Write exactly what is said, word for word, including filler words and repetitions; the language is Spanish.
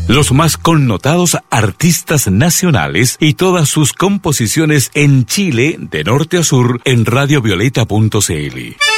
Los más connotados artistas nacionales y todas sus composiciones en Chile, de norte a sur, en radio violeta punto c l.